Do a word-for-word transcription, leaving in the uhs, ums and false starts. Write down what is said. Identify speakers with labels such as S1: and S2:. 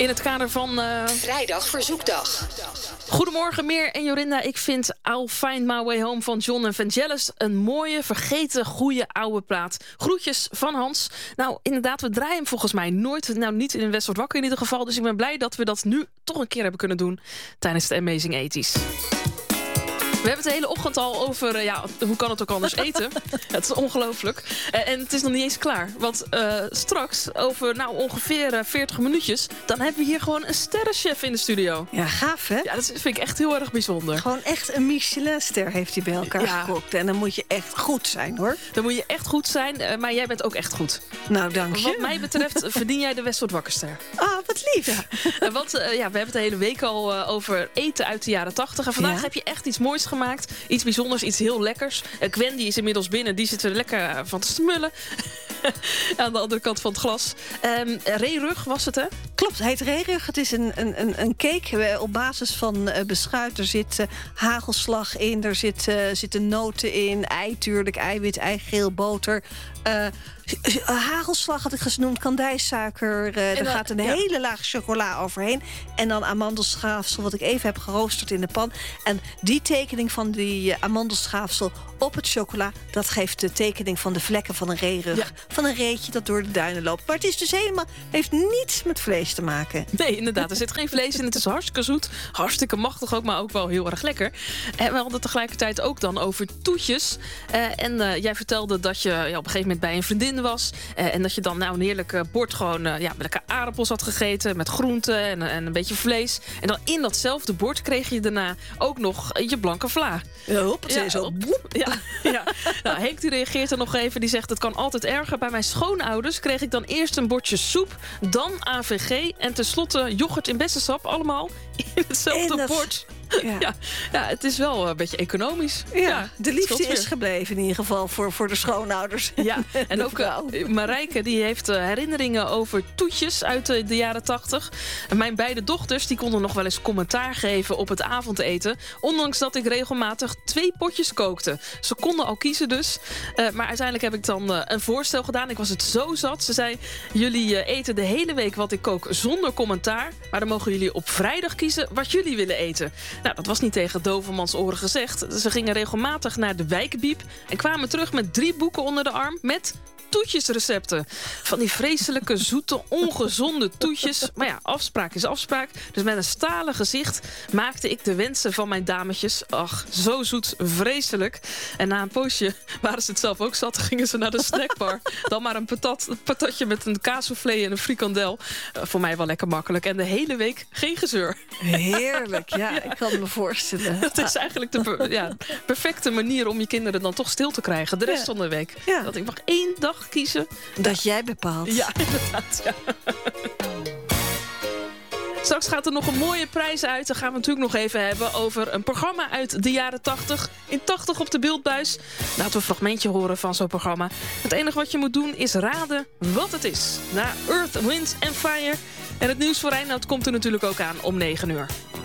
S1: In het kader van... Uh...
S2: Vrijdag Verzoekdag.
S1: Goedemorgen, Meer en Jorinda. Ik vind I'll Find My Way Home van John en Vangelis een mooie, vergeten, goede oude plaat. Groetjes van Hans. Nou, inderdaad, we draaien hem volgens mij nooit. Nou, niet in een West wordt wakker in ieder geval. Dus ik ben blij dat we dat nu toch een keer hebben kunnen doen tijdens de Amazing eighties. We hebben het de hele ochtend al over, uh, ja, hoe kan het ook anders eten? Het is ongelooflijk. Uh, en het is nog niet eens klaar. Want uh, straks, over nou, ongeveer uh, veertig minuutjes... dan hebben we hier gewoon een sterrenchef in de studio.
S3: Ja, gaaf, hè?
S1: Ja, dat vind ik echt heel erg bijzonder.
S3: Gewoon echt een Michelinster heeft hij bij elkaar ja. gekookt. En dan moet je echt goed zijn, hoor.
S1: Dan moet je echt goed zijn, uh, maar jij bent ook echt goed.
S3: Nou, dank je.
S1: Wat mij betreft verdien jij de West wordt wakkerster.
S3: Ah, oh, wat lief.
S1: Ja. Uh, want uh, ja, we hebben het de hele week al uh, over eten uit de jaren tachtig. En vandaag ja. heb je echt iets moois gemaakt. Iets bijzonders, iets heel lekkers. Uh, Gwen die is inmiddels binnen, die zit er lekker uh, van te smullen. Aan de andere kant van het glas. Um, Reerug was het, hè?
S3: Klopt, het heet Reerug. Het is een, een, een cake op basis van uh, beschuit. Er zit uh, hagelslag in, er zit, uh, zitten noten in, ei tuurlijk, eiwit, eigeel, boter. Uh, hagelslag had ik genoemd, kandijsuiker. Uh, er gaat een ja. hele laag chocola overheen. En dan amandelschaafsel, wat ik even heb geroosterd in de pan. En die tekening van die uh, amandelschaafsel op het chocola... dat geeft de tekening van de vlekken van een reerug. Ja. Van een reetje dat door de duinen loopt. Maar het is dus helemaal, heeft niets met vlees te maken.
S1: Nee, inderdaad. Er zit geen vlees in. Het is hartstikke zoet. Hartstikke machtig ook, maar ook wel heel erg lekker. En we hadden tegelijkertijd ook dan over toetjes. Uh, en uh, jij vertelde dat je ja, op een gegeven moment bij een vriendin was. Uh, en dat je dan nou een heerlijk uh, bord gewoon uh, ja, met lekker aardappels had gegeten. Met groenten en, en een beetje vlees. En dan in datzelfde bord kreeg je daarna ook nog je blanke vla.
S3: Ja, hop, het is zo.
S1: Ja, ja. Nou, Henk die reageert er nog even. Die zegt het kan altijd erger. Bij mijn schoonouders kreeg ik dan eerst een bordje soep. Dan A V G. En tenslotte yoghurt in bessensap. Allemaal in hetzelfde dat... bord. Ja. Ja, ja, het is wel een beetje economisch.
S3: Ja, ja, de liefde is gebleven in ieder geval voor, voor de schoonouders.
S1: Ja, en ook uh, Marijke die heeft uh, herinneringen over toetjes uit uh, de jaren tachtig. En mijn beide dochters die konden nog wel eens commentaar geven op het avondeten. Ondanks dat ik regelmatig twee potjes kookte. Ze konden al kiezen dus. Uh, maar uiteindelijk heb ik dan uh, een voorstel gedaan. Ik was het zo zat. Ze zei, jullie uh, eten de hele week wat ik kook zonder commentaar. Maar dan mogen jullie op vrijdag kiezen wat jullie willen eten. Nou, dat was niet tegen dovermans oren gezegd. Ze gingen regelmatig naar de wijkbiep en kwamen terug met drie boeken onder de arm met toetjesrecepten. Van die vreselijke, zoete, ongezonde toetjes. Maar ja, afspraak is afspraak. Dus met een stalen gezicht maakte ik de wensen van mijn dametjes. Ach, zo zoet, vreselijk. En na een poosje waren ze het zelf ook zat. Gingen ze naar de snackbar. Dan maar een patat, een patatje met een kaassoufflé en een frikandel. Uh, voor mij wel lekker makkelijk. En de hele week geen gezeur.
S3: Heerlijk, ja, ja. Ik kan het me voorstellen.
S1: Het is eigenlijk de per, ja, perfecte manier om je kinderen dan toch stil te krijgen. De rest ja. van de week. Ja. Dat ik mag één dag kiezen.
S3: Dat ja. jij bepaalt.
S1: Ja, inderdaad. Ja. Straks gaat er nog een mooie prijs uit. Dan gaan we natuurlijk nog even hebben over een programma uit de jaren tachtig. In tachtig op de beeldbuis. Laten we een fragmentje horen van zo'n programma. Het enige wat je moet doen is raden wat het is. Na Earth, Wind and Fire. En het nieuws voor Reinoud komt er natuurlijk ook aan om negen uur.